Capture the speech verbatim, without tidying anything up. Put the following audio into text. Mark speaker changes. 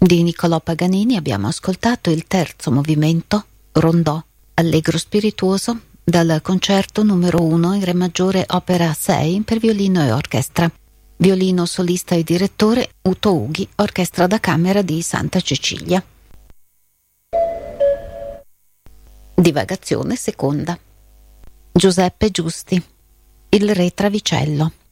Speaker 1: Di Niccolò Paganini abbiamo ascoltato il terzo movimento, Rondò, allegro spirituoso, dal concerto numero uno in Re maggiore opera sei per violino e orchestra. Violino solista e direttore Uto Ughi, orchestra da camera di Santa Cecilia. Divagazione seconda. Giuseppe Giusti, Il re Travicello.